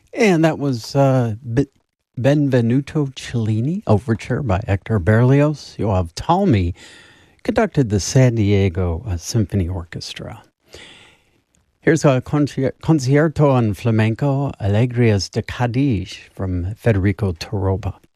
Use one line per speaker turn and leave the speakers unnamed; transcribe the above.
And that was Benvenuto Cellini, Overture by Hector Berlioz. Yoav Talmy conducted the San Diego Symphony Orchestra. Here's a concierto on flamenco, Alegrias de Cádiz from Federico Toroba.